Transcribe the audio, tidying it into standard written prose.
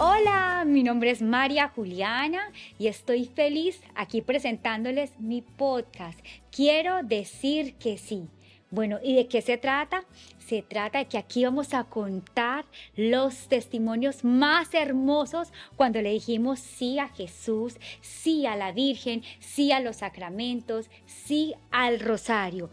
Hola, mi nombre es María Juliana y estoy feliz aquí presentándoles mi podcast. Quiero decir que sí. Bueno, ¿y de qué se trata? Se trata de que aquí vamos a contar los testimonios más hermosos cuando le dijimos sí a Jesús, sí a la Virgen, sí a los sacramentos, sí al rosario.